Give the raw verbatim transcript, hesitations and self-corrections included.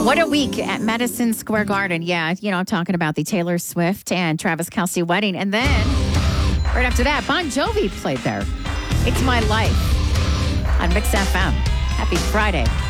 What a week at Madison Square Garden. Yeah, you know, I'm talking about the Taylor Swift and Travis Kelce wedding. And then, right after that, Bon Jovi played there. It's My Life on Mix F M. Happy Friday.